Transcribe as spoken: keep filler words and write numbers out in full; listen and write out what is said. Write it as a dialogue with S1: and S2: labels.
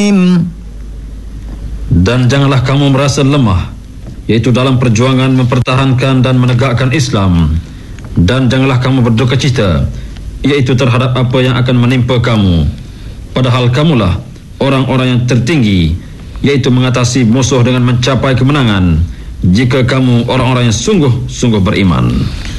S1: Dan janganlah kamu merasa lemah, yaitu dalam perjuangan mempertahankan dan menegakkan Islam. Dan janganlah kamu berduka cita, yaitu terhadap apa yang akan menimpa kamu, padahal kamulah orang-orang yang tertinggi, yaitu mengatasi musuh dengan mencapai kemenangan, jika kamu orang-orang yang sungguh-sungguh beriman.